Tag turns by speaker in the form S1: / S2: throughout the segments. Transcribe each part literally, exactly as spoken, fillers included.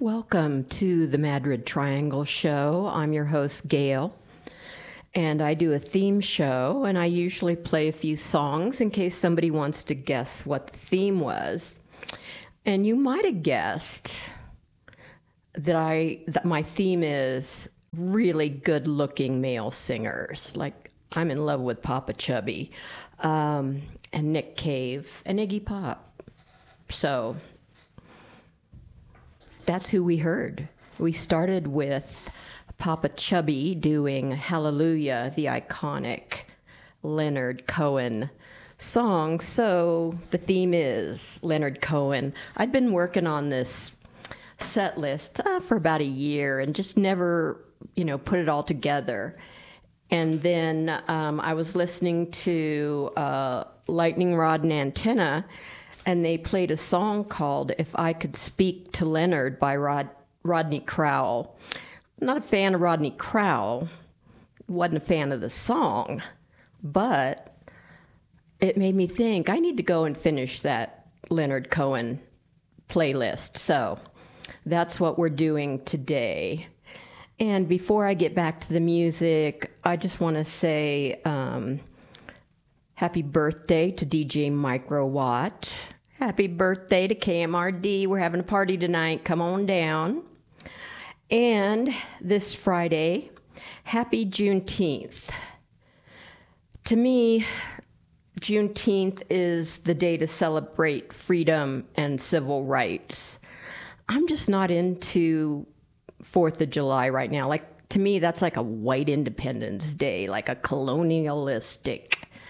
S1: Welcome to the Madrid Triangle Show. I'm your host, Gail, and I do a theme show, and I usually play a few songs in case somebody wants to guess what the theme was. And you might have guessed that I that my theme is really good-looking male singers. Like, I'm in love with Papa Chubby, um, and Nick Cave, and Iggy Pop. So that's who we heard. We started with Papa Chubby doing Hallelujah, the iconic Leonard Cohen song. So the theme is Leonard Cohen. I'd been working on this set list uh, for about a year and just never, you know, put it all together. And then um, I was listening to uh, Lightning Rod and Antenna, and they played a song called If I Could Speak to Leonard by Rod, Rodney Crowell. I'm not a fan of Rodney Crowell, wasn't a fan of the song, but it made me think I need to go and finish that Leonard Cohen playlist. So that's what we're doing today. And before I get back to the music, I just want to say um, happy birthday to D J Microwatt. Happy birthday to K M R D. We're having a party tonight. Come on down. And this Friday, happy Juneteenth. To me, Juneteenth is the day to celebrate freedom and civil rights. I'm just not into Fourth of July right now. Like, to me, that's like a white Independence Day, like a colonialistic.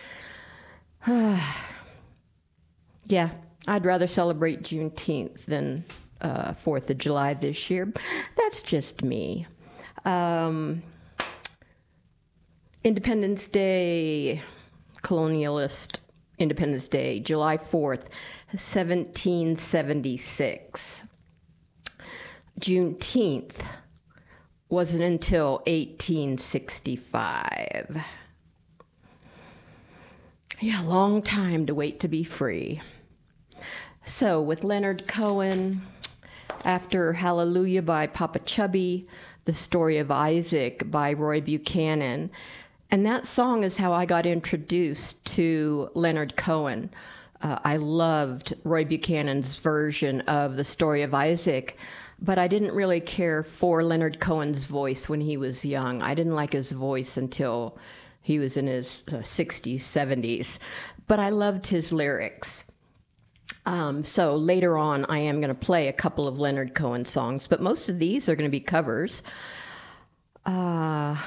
S1: Yeah, I'd rather celebrate Juneteenth than uh, Fourth of July this year. That's just me. Um, Independence Day, colonialist Independence Day, July fourth, seventeen seventy-six. Juneteenth wasn't until eighteen sixty-five. Yeah, long time to wait to be free. So with Leonard Cohen, after Hallelujah by Papa Chubby, The Story of Isaac by Roy Buchanan. And that song is how I got introduced to Leonard Cohen. Uh, I loved Roy Buchanan's version of The Story of Isaac, but I didn't really care for Leonard Cohen's voice when he was young. I didn't like his voice until he was in his uh, sixties, seventies. But I loved his lyrics. Um, so later on, I am going to play a couple of Leonard Cohen songs, but most of these are going to be covers. Uh,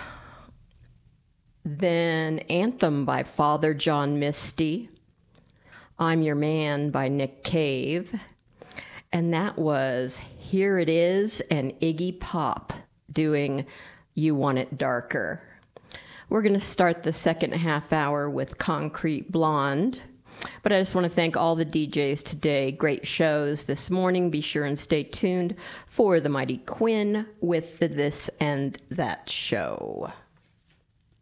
S1: then Anthem by Father John Misty. I'm Your Man by Nick Cave. And that was Here It Is and Iggy Pop doing You Want It Darker. We're going to start the second half hour with Concrete Blonde. But I just want to thank all the D Js today. Great shows this morning. Be sure and stay tuned for the Mighty Quinn with the This and That Show.